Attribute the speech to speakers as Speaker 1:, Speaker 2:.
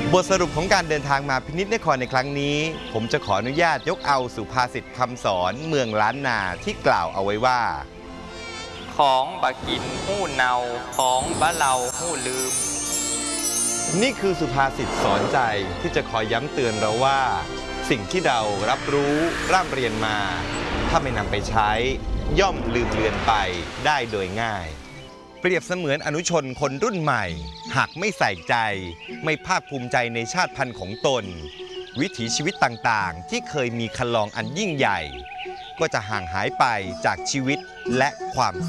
Speaker 1: บทสรุปของการเดินทางมาพินิจนครในครั้งนี้ผมจะขออนุญาตยกเอาสุภาษิตคำสอนเมืองล้านนาที่กล่าวเอาไว้ว่า
Speaker 2: ของบะกินหู้เนาของบะเราหู้ลืม
Speaker 1: นี่คือสุภาษิตสอนใจที่จะคอยย้ำเตือนเราว่าสิ่งที่เรารับรู้ร่ำเรียนมาถ้าไม่นำไปใช้ย่อมลืมเลือนไปได้โดยง่ายเปรียบเสมือนอนุชนคนรุ่นใหม่หากไม่ใส่ใจไม่ภาคภูมิใจในชาติพันธุ์ของตนวิถีชีวิตต่างๆที่เคยมีคันลองอันยิ่งใหญ่ก็จะห่างหายไปจากชีวิตและความ